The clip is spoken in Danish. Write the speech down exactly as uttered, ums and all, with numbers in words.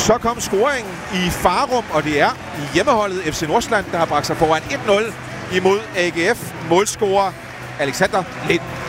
Så kom scoringen i Farum, og det er hjemmeholdet F C Nordsjælland, der har bragt sig foran et nul imod A G F. Målscorer Alexander Lind.